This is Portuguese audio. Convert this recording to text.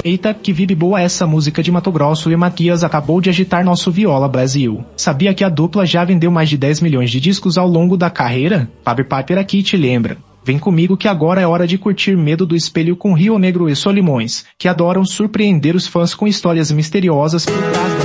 Eita, que vibe boa essa música de Mato Grosso e Matias acabou de agitar nosso Viola Brasil. Sabia que a dupla já vendeu mais de 10 milhões de discos ao longo da carreira? Fábio Piper aqui te lembra. Vem comigo que agora é hora de curtir Medo do Espelho com Rio Negro e Solimões, que adoram surpreender os fãs com histórias misteriosas por trás da